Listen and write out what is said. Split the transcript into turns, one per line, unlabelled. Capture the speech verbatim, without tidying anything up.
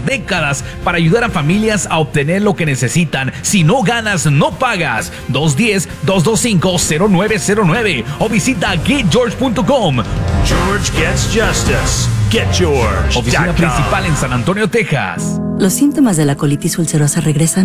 décadas para ayudar a familias a obtener lo que necesitan. Si no ganas, no pagas. dos uno cero, dos dos cinco, cero nueve cero nueve o visita get george punto com.
George gets justice. Get George.
Oficina principal en San Antonio, Texas.
¿Los síntomas de la colitis ulcerosa regresan?